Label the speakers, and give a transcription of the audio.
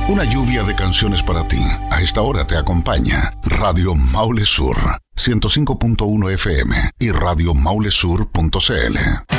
Speaker 1: Una lluvia de canciones para ti. A esta hora te acompaña Radio Maule Sur, 105.1 FM y radiomaulesur.cl.